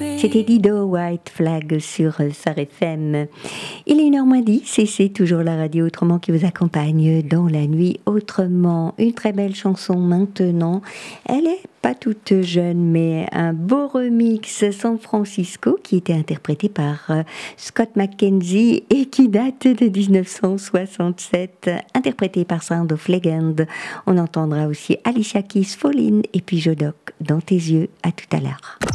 C'était Dido, White Flag sur Star FM. Il est 1h10 et c'est toujours la radio Autrement qui vous accompagne dans la nuit autrement. Une très belle chanson maintenant. Elle est pas toute jeune, mais un beau remix San Francisco qui était interprété par Scott McKenzie et qui date de 1967, interprété par Sound of Legend. On entendra aussi Alicia Keys, Fall In et puis Jodoc, Dans tes yeux. À tout à l'heure.